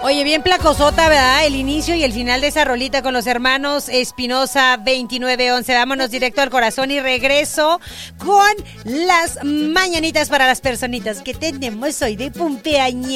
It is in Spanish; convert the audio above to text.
Oye, bien placosota, ¿verdad? El inicio y el final de esa rolita con los hermanos Espinosa 2911. Vámonos directo al corazón y regreso con las mañanitas para las personitas que tenemos hoy de cumpleaños.